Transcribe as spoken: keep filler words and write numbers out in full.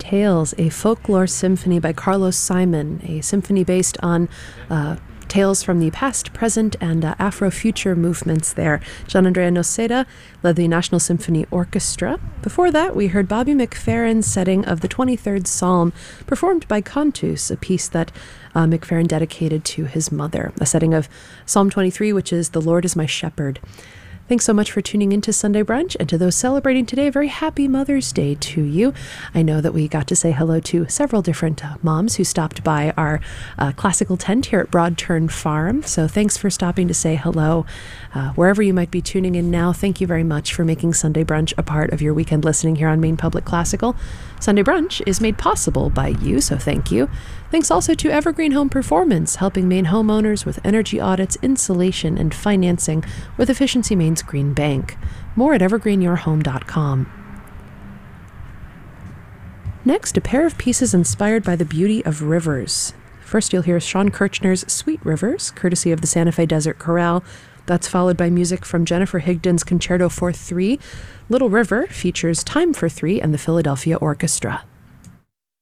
Tales, a folklore symphony by Carlos Simon, a symphony based on uh, tales from the past, present, and uh, Afro-future movements there. Gianandrea Noceda led the National Symphony Orchestra. Before that, we heard Bobby McFerrin's setting of the twenty-third Psalm, performed by Cantus, a piece that uh, McFerrin dedicated to his mother. A setting of Psalm twenty-three, which is "The Lord is my shepherd." Thanks so much for tuning into Sunday Brunch, and to those celebrating today, a very happy Mother's Day to you. I know that we got to say hello to several different uh, moms who stopped by our uh, classical tent here at Broad Turn Farm, so thanks for stopping to say hello. Uh, wherever you might be tuning in now, thank you very much for making Sunday Brunch a part of your weekend listening here on Maine Public Classical. Sunday Brunch is made possible by you, so thank you. Thanks also to Evergreen Home Performance, helping Maine homeowners with energy audits, insulation, and financing with Efficiency Maine's Green Bank. More at evergreen your home dot com. Next, a pair of pieces inspired by the beauty of rivers. First, you'll hear Sean Kirchner's Sweet Rivers, courtesy of the Santa Fe Desert Chorale. That's followed by music from Jennifer Higdon's Concerto for Three. Little River features Time for Three and the Philadelphia Orchestra.